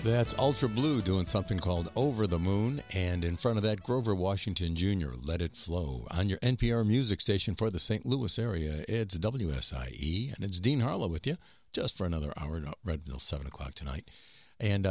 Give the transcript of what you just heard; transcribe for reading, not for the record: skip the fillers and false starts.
That's Ultra Blue doing something called Over the Moon, and in front of that, Grover Washington Jr., Let It Flow. On your NPR music station for the St. Louis area, it's WSIE, and it's Dean Harlow with you, just for another hour, right until 7 o'clock tonight. And